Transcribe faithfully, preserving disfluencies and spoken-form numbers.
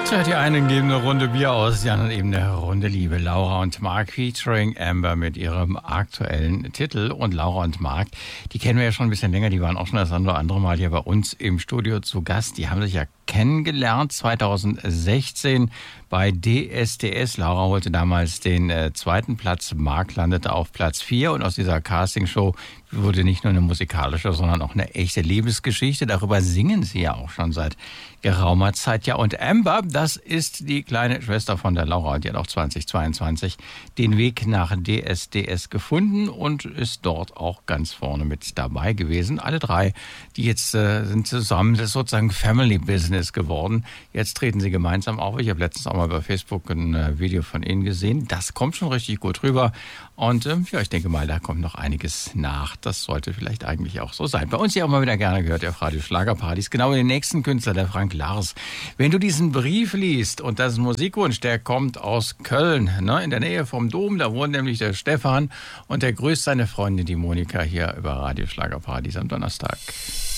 Jetzt hört ihr eine gebende Runde Bier aus, die andere eben eine Runde Liebe. Laura und Mark featuring Amber mit ihrem aktuellen Titel. Und Laura und Mark, die kennen wir ja schon ein bisschen länger, die waren auch schon das andere, andere Mal hier bei uns im Studio zu Gast. Die haben sich ja kennengelernt zweitausendsechzehn bei D S D S. Laura holte damals den äh, zweiten Platz, Mark landete auf Platz vier und aus dieser Castingshow wurde nicht nur eine musikalische, sondern auch eine echte Liebesgeschichte. Darüber singen sie ja auch schon seit geraumer Zeit. Ja, und Amber, das ist die kleine Schwester von der Laura, die hat auch zweitausendzweiundzwanzig den Weg nach D S D S gefunden und ist dort auch ganz vorne mit dabei gewesen. Alle drei, die jetzt äh, sind zusammen, das ist sozusagen Family Business geworden. Jetzt treten sie gemeinsam auf. Ich habe letztens auch mal bei Facebook ein äh, Video von ihnen gesehen. Das kommt schon richtig gut rüber. Und ähm, ja, ich denke mal, da kommt noch einiges nach. Das sollte vielleicht eigentlich auch so sein. Bei uns hier auch mal wieder gerne gehört, der Radio Schlagerpartys. Genau den nächsten Künstler, der Frank Lars. Wenn du diesen Brief liest und das ist ein Musikwunsch, der kommt aus Köln, ne, in der Nähe vom Dom. Da wohnt nämlich der Stefan und der grüßt seine Freundin, die Monika, hier über Radio Schlagerpartys am Donnerstag.